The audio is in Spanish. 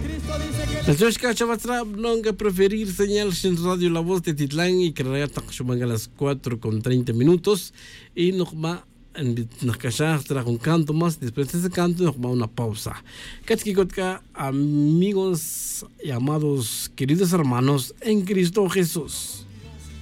El Joshka Chavatrap nunca preferir señal en Radio La Voz de Titlán y que a las 4:30. Y nos va a callar un canto más. Después de ese canto nos va una pausa. Kachkikotka, amigos y amados, queridos hermanos en Cristo Jesús.